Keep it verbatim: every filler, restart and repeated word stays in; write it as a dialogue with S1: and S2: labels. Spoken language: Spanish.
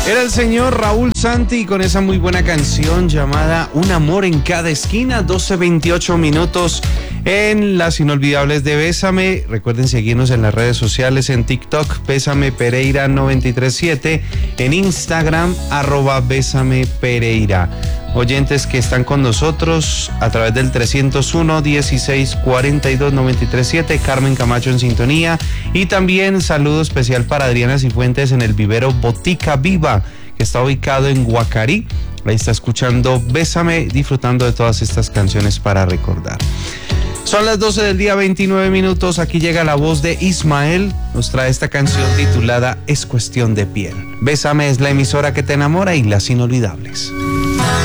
S1: Era el señor Raúl Santi con esa muy buena canción llamada Un amor en cada esquina, doce veintiocho minutos en las inolvidables de Bésame. Recuerden seguirnos en las redes sociales, en TikTok, Bésame Pereira noventa y tres siete, en Instagram, arroba Bésame Pereira. Oyentes que están con nosotros a través del trescientos uno, dieciséis, cuarenta y dos, noventa y tres siete, Carmen Camacho en sintonía, y también saludo especial para Adriana Cifuentes en el vivero Botica Viva, que está ubicado en Guacarí. Ahí está escuchando Bésame, disfrutando de todas estas canciones para recordar. Son las doce del día, veintinueve minutos. Aquí llega la voz de Ismael. Nos trae esta canción titulada Es cuestión de piel. Bésame es la emisora que te enamora y las inolvidables.